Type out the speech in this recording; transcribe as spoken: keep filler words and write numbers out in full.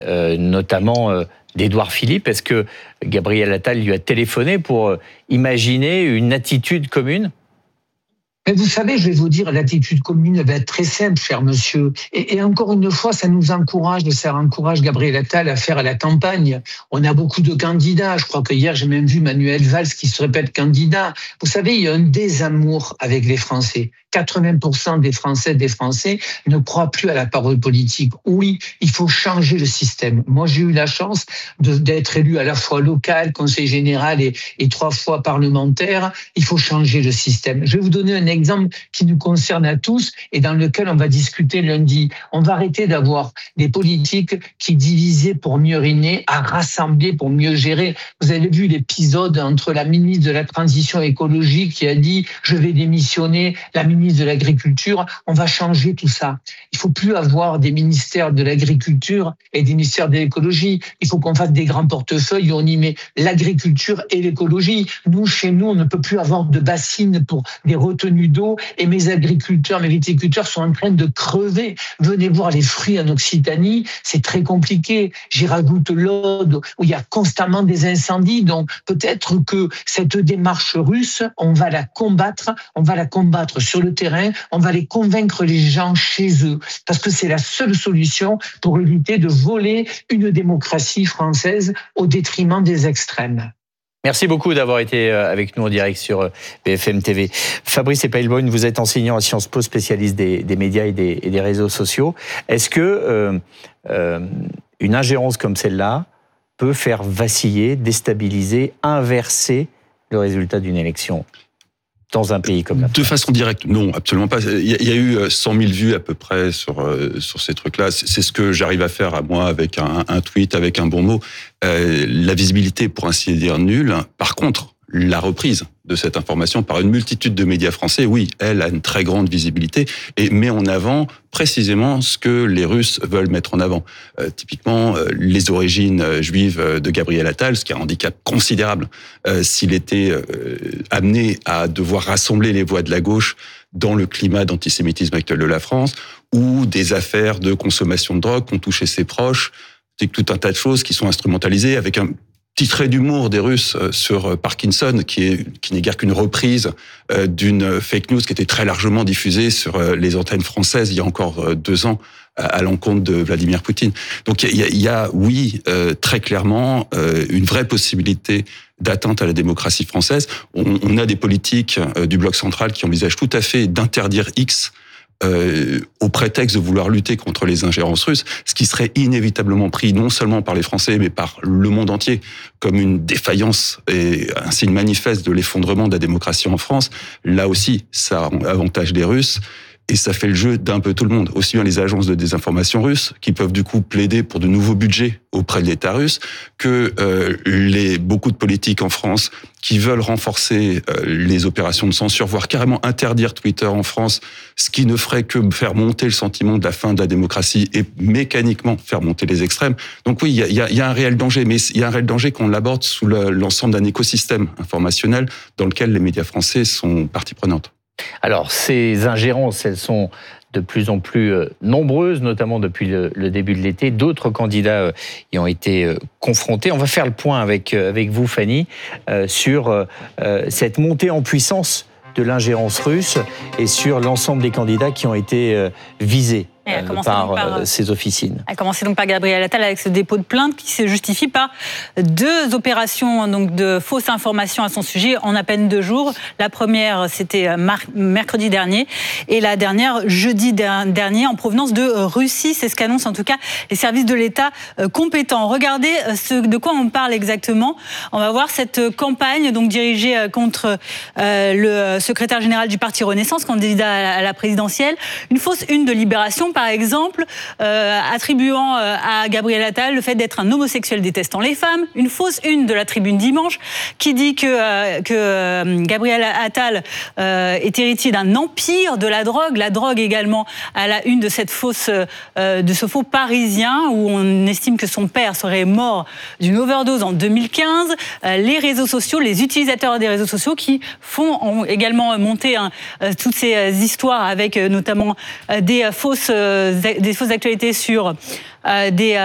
euh, notamment euh, d'Édouard Philippe. Est-ce que Gabriel Attal lui a téléphoné pour euh, imaginer une attitude commune ? Mais vous savez, je vais vous dire, l'attitude commune elle va être très simple, cher monsieur. Et, et encore une fois, ça nous encourage, ça encourage Gabriel Attal à faire la campagne. On a beaucoup de candidats. Je crois que hier, j'ai même vu Manuel Valls qui se répète candidat. Vous savez, il y a un désamour avec les Français. quatre-vingts pour cent des Français, des Français ne croient plus à la parole politique. Oui, il faut changer le système. Moi, j'ai eu la chance de, d'être élu à la fois local, conseil général et, et trois fois parlementaire. Il faut changer le système. Je vais vous donner un exemple qui nous concerne à tous et dans lequel on va discuter lundi. On va arrêter d'avoir des politiques qui divisaient pour mieux régner, à rassembler pour mieux gérer. Vous avez vu l'épisode entre la ministre de la Transition écologique qui a dit « je vais démissionner », la ministre de l'Agriculture. On va changer tout ça. Il faut plus avoir des ministères de l'Agriculture et des ministères de l'Écologie. Il faut qu'on fasse des grands portefeuilles où on y met l'agriculture et l'écologie. Nous, chez nous, on ne peut plus avoir de bassines pour des retenues d'eau et mes agriculteurs, mes viticulteurs sont en train de crever. Venez voir les fruits en Occitanie, c'est très compliqué. J'y rajoute l'Aude où il y a constamment des incendies. Donc peut-être que cette démarche russe, on va la combattre, on va la combattre sur le terrain, on va les convaincre les gens chez eux parce que c'est la seule solution pour éviter de voler une démocratie française au détriment des extrêmes. Merci beaucoup d'avoir été avec nous en direct sur B F M T V. Fabrice Epailleboine, vous êtes enseignant à Sciences Po, spécialiste des, des médias et des, et des réseaux sociaux. Est-ce que euh, euh, une ingérence comme celle-là peut faire vaciller, déstabiliser, inverser le résultat d'une élection dans un pays comme la France? De façon directe, non, absolument pas. Il y a eu cent mille vues à peu près sur sur ces trucs-là. C'est ce que j'arrive à faire à moi avec un, un tweet, avec un bon mot. Euh, la visibilité, pour ainsi dire, nulle. Par contre, la reprise de cette information par une multitude de médias français, oui, elle a une très grande visibilité et met en avant précisément ce que les Russes veulent mettre en avant. Euh, typiquement, euh, les origines juives de Gabriel Attal, ce qui est un handicap considérable euh, s'il était euh, amené à devoir rassembler les voix de la gauche dans le climat d'antisémitisme actuel de la France, ou des affaires de consommation de drogue qui ont touché ses proches, c'est tout un tas de choses qui sont instrumentalisées avec un petit trait d'humour des Russes sur Parkinson, qui est qui n'est guère qu'une reprise d'une fake news qui était très largement diffusée sur les antennes françaises il y a encore deux ans à l'encontre de Vladimir Poutine. Donc il y a, il y a oui, très clairement, une vraie possibilité d'atteinte à la démocratie française. On, on a des politiques du bloc central qui envisagent tout à fait d'interdire X Euh, au prétexte de vouloir lutter contre les ingérences russes, ce qui serait inévitablement pris non seulement par les Français, mais par le monde entier, comme une défaillance et un signe manifeste de l'effondrement de la démocratie en France. Là aussi, ça avantage les Russes. Et ça fait le jeu d'un peu tout le monde, aussi bien les agences de désinformation russes, qui peuvent du coup plaider pour de nouveaux budgets auprès de l'État russe, que euh, les beaucoup de politiques en France qui veulent renforcer euh, les opérations de censure, voire carrément interdire Twitter en France, ce qui ne ferait que faire monter le sentiment de la fin de la démocratie et mécaniquement faire monter les extrêmes. Donc oui, il y a, y a un réel danger, mais il y a un réel danger qu'on l'aborde sous le, l'ensemble d'un écosystème informationnel dans lequel les médias français sont partie prenante. Alors, ces ingérences, elles sont de plus en plus nombreuses, notamment depuis le, le début de l'été. D'autres candidats y ont été confrontés. On va faire le point avec, avec vous, Fanny, euh, sur euh, cette montée en puissance de l'ingérence russe et sur l'ensemble des candidats qui ont été euh, visés euh, par, par euh, ces officines. A commencé donc par Gabriel Attal avec ce dépôt de plainte qui se justifie par deux opérations donc de fausses informations à son sujet en à peine deux jours. La première, c'était mar- mercredi dernier et la dernière, jeudi dernier, en provenance de Russie. C'est ce qu'annoncent en tout cas les services de l'État compétents. Regardez ce, de quoi on parle exactement. On va voir cette campagne donc dirigée contre euh, le secrétaire général du Parti Renaissance, candidat à la présidentielle. Une fausse une de Libération, par exemple, euh, attribuant euh, à Gabriel Attal le fait d'être un homosexuel détestant les femmes. Une fausse une de la Tribune Dimanche qui dit que, euh, que euh, Gabriel Attal euh, est héritier d'un empire de la drogue. La drogue également à la une de cette fausse, euh, de ce faux Parisien où on estime que son père serait mort d'une overdose en deux mille quinze. Euh, les réseaux sociaux, les utilisateurs des réseaux sociaux qui font ont également monter hein, euh, toutes ces euh, histoires avec euh, notamment euh, des fausses des fausses actualités sur euh, des